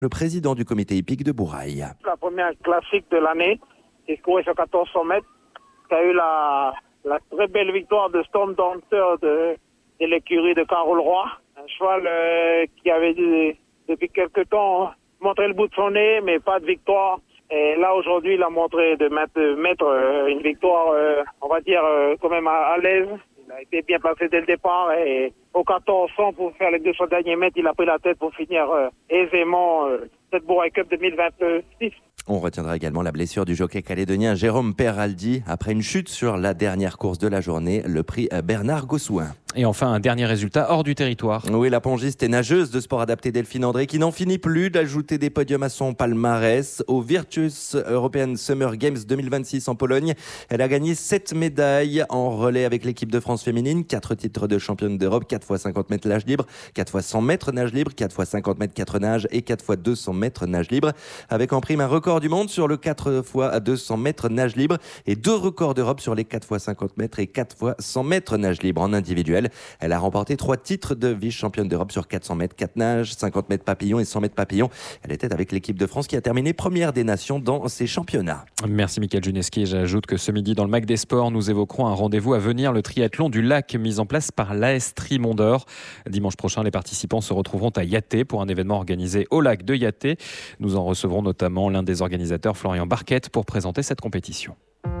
le président du comité hippique de Bourail. La première classique de l'année, qui se courait sur 1400 mètres, qui a eu la très belle victoire de Storm Dancer de l'écurie de Carole Roy. Un cheval qui avait depuis quelque temps montré le bout de son nez, mais pas de victoire. Et là, aujourd'hui, il a montré de mettre une victoire, on va dire, quand même à l'aise. Il a été bien placé dès le départ et au 1400 pour faire les 200 derniers mètres, il a pris la tête pour finir aisément cette Bourail Cup 2026. On retiendra également la blessure du jockey calédonien Jérôme Peraldi après une chute sur la dernière course de la journée, le prix Bernard Gossouin. Et enfin, un dernier résultat hors du territoire. Oui, la pongiste et nageuse de sport adapté Delphine André qui n'en finit plus d'ajouter des podiums à son palmarès. Au Virtus European Summer Games 2026 en Pologne, elle a gagné 7 médailles en relais avec l'équipe de France féminine, 4 titres de championne d'Europe, 4 fois 50 mètres nage libre, 4 fois 100 mètres nage libre, 4 fois 50 mètres 4 nages et 4 fois 200 mètres nage libre. Avec en prime un record du monde sur le 4 fois 200 mètres nage libre et 2 records d'Europe sur les 4 fois 50 mètres et 4 fois 100 mètres nage libre en individuel. Elle a remporté 3 titres de vice-championne d'Europe sur 400 mètres 4 nages, 50 mètres papillon et 100 mètres papillon. Elle était avec l'équipe de France qui a terminé première des nations dans ces championnats. Merci Mickaël Juneski. J'ajoute que ce midi dans le Mac des Sports, nous évoquerons un rendez-vous à venir, le triathlon du lac mis en place par l'AS Trimondeur. Dimanche prochain, les participants se retrouveront à Yaté pour un événement organisé au lac de Yaté. Nous en recevrons notamment l'un des organisateurs, Florian Barquette, pour présenter cette compétition.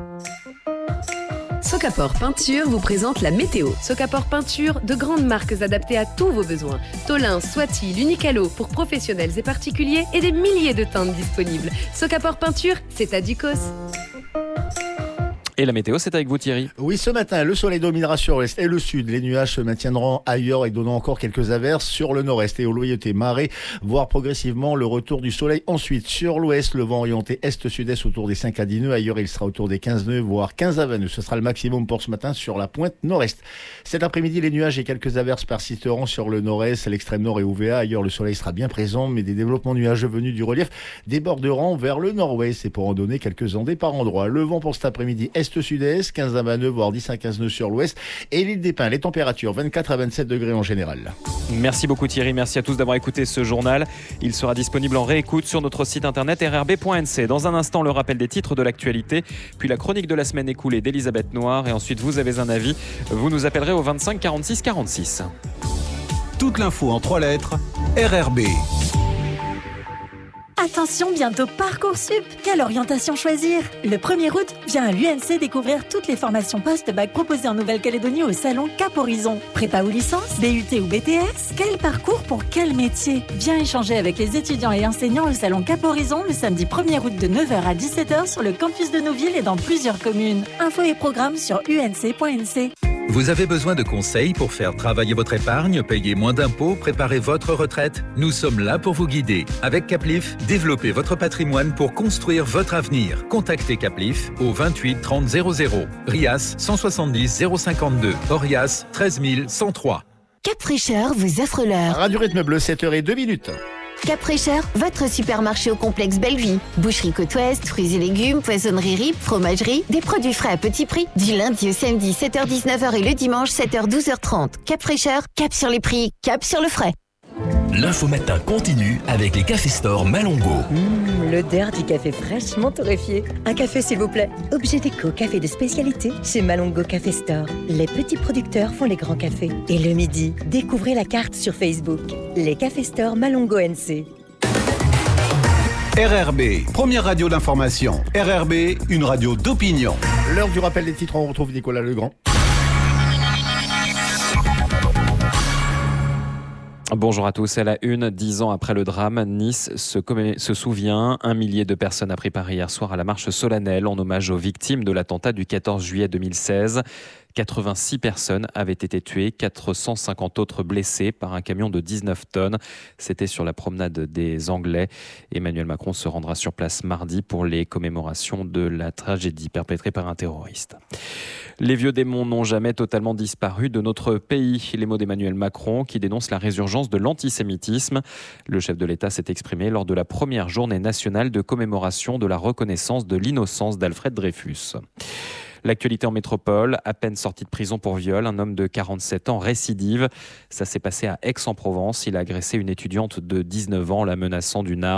Socapor Peinture vous présente la météo. Socapor Peinture, de grandes marques adaptées à tous vos besoins. Tolin, Swati, l'Unicalo pour professionnels et particuliers et des milliers de teintes disponibles. Socapor Peinture, c'est à Ducos. Et la météo, c'est avec vous Thierry. Oui, ce matin, le soleil dominera sur l'est et le sud. Les nuages se maintiendront ailleurs et donnant encore quelques averses sur le nord-est et au Loyauté Marais, voire progressivement le retour du soleil. Ensuite, sur l'ouest, le vent orienté est-sud-est autour des 5 à 10 nœuds. Ailleurs, il sera autour des 15 nœuds, voire 15 à 20 nœuds. Ce sera le maximum pour ce matin sur la pointe nord-est. Cet après-midi, les nuages et quelques averses persisteront sur le nord-est, l'extrême nord et OVA. Ailleurs, le soleil sera bien présent, mais des développements nuageux venus du relief déborderont vers le nord-ouest et pour en donner quelques ondées par endroit. Le vent pour cet après-midi est-sud-est, 15 à 20 nœuds, voire 10 à 15 nœuds sur l'ouest. Et l'île des Pins, les températures 24 à 27 degrés en général. Merci beaucoup Thierry, merci à tous d'avoir écouté ce journal. Il sera disponible en réécoute sur notre site internet rrb.nc. Dans un instant, le rappel des titres de l'actualité, puis la chronique de la semaine écoulée d'Elisabeth Noir. Et ensuite, vous avez un avis, vous nous appellerez au 25 46 46. Toute l'info en 3 lettres, RRB. Attention, bientôt Parcoursup. Quelle orientation choisir? Le 1er août, viens à l'UNC découvrir toutes les formations post-bac proposées en Nouvelle-Calédonie au salon Cap Horizon. Prépa ou licence, BUT ou BTS? Quel parcours pour quel métier? Viens échanger avec les étudiants et enseignants au salon Cap Horizon le samedi 1er août de 9h à 17h sur le campus de Nouville et dans plusieurs communes. Infos et programmes sur unc.nc. Vous avez besoin de conseils pour faire travailler votre épargne, payer moins d'impôts, préparer votre retraite? Nous sommes là pour vous guider. Avec Caplif, développez votre patrimoine pour construire votre avenir. Contactez Caplif au 28 30 00. RIAS 170 052. Orias 13 103. Cap Fraîcheur vous offre l'heure. Radio Rythme Bleu, 7h02. Cap Fraîcheur, votre supermarché au complexe Bellevue. Boucherie Côte-Ouest, fruits et légumes, poissonnerie RIP, fromagerie, des produits frais à petit prix. Du lundi au samedi, 7h-19h et le dimanche, 7h-12h30. Cap Fraîcheur, cap sur les prix, cap sur le frais. L'info matin continue avec les cafés Store Malongo. L'odeur du café fraîchement torréfié. Un café s'il vous plaît. Objet déco, café de spécialité chez Malongo Café Store. Les petits producteurs font les grands cafés. Et le midi, découvrez la carte sur Facebook. Les cafés Store Malongo NC. RRB, première radio d'information. RRB, une radio d'opinion. L'heure du rappel des titres, on retrouve Nicolas Legrand. Bonjour à tous. À la une, 10 ans après le drame, Nice se souvient. 1 millier de personnes a pris part hier soir à la marche solennelle en hommage aux victimes de l'attentat du 14 juillet 2016. 86 personnes avaient été tuées, 450 autres blessées par un camion de 19 tonnes. C'était sur la promenade des Anglais. Emmanuel Macron se rendra sur place mardi pour les commémorations de la tragédie perpétrée par un terroriste. Les vieux démons n'ont jamais totalement disparu de notre pays. Les mots d'Emmanuel Macron qui dénonce la résurgence de l'antisémitisme. Le chef de l'État s'est exprimé lors de la première journée nationale de commémoration de la reconnaissance de l'innocence d'Alfred Dreyfus. L'actualité en métropole, à peine sorti de prison pour viol, un homme de 47 ans récidive. Ça s'est passé à Aix-en-Provence. Il a agressé une étudiante de 19 ans, la menaçant d'une arme.